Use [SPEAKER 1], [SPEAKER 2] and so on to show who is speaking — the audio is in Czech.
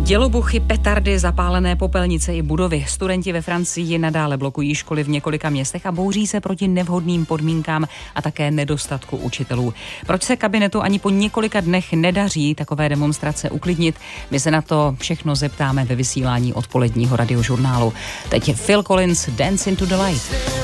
[SPEAKER 1] Dělobuchy, petardy, zapálené popelnice i budovy. Studenti ve Francii nadále blokují školy v několika městech a bouří se proti nevhodným podmínkám a také nedostatku učitelů. Proč se kabinetu ani po několika dnech nedaří takové demonstrace uklidnit? My se na to všechno zeptáme ve vysílání odpoledního radiožurnálu. Teď je Phil Collins, Dance into the Light.